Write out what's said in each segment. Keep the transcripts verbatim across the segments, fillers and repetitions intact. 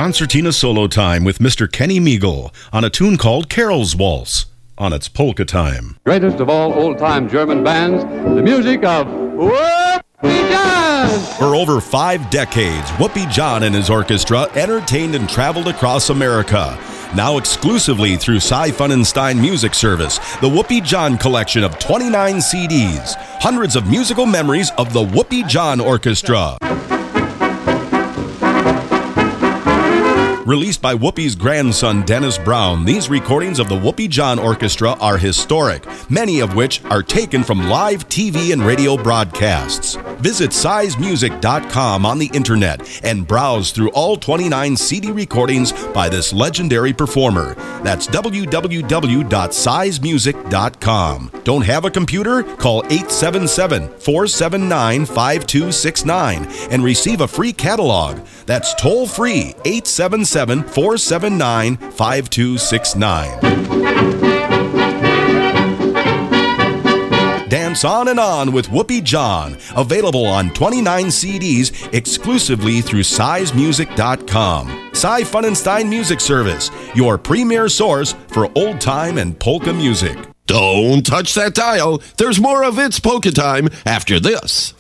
concertina solo time with Mister Kenny Meagle on a tune called Carol's Waltz on its Polka Time. Greatest of all old-time German bands, the music of Whoopee John! For over five decades, Whoopee John and his orchestra entertained and traveled across America. Now exclusively through Cy Funenstein Music Service, the Whoopee John collection of twenty-nine C Ds. Hundreds of musical memories of the Whoopee John Orchestra. Released by Whoopi's grandson, Dennis Brown, these recordings of the Whoopee John Orchestra are historic, many of which are taken from live T V and radio broadcasts. Visit size music dot com on the internet and browse through all twenty-nine C D recordings by this legendary performer. That's w w w dot size music dot com. Don't have a computer? Call eight seven seven, four seven nine, five two six nine and receive a free catalog. That's toll free, eight seven seven, four seven nine, five two six nine. Dance on and on with Whoopee John. Available on twenty-nine C Ds exclusively through size music dot com. Cy Funenstein Music Service, your premier source for old-time and polka music. Don't touch that dial. There's more of It's Polka Time after this.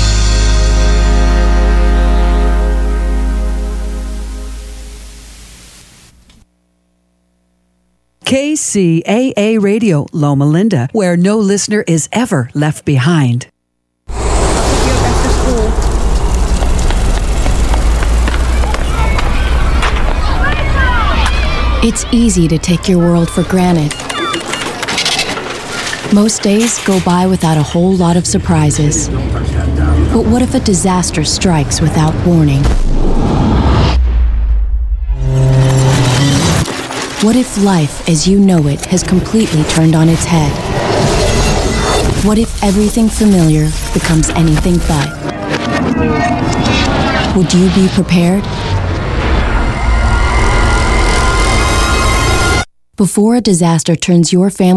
K C A A Radio, Loma Linda, where no listener is ever left behind. It's easy to take your world for granted. Most days go by without a whole lot of surprises. But what if a disaster strikes without warning? What if life as you know it has completely turned on its head? What if everything familiar becomes anything but? Would you be prepared? Before a disaster turns your family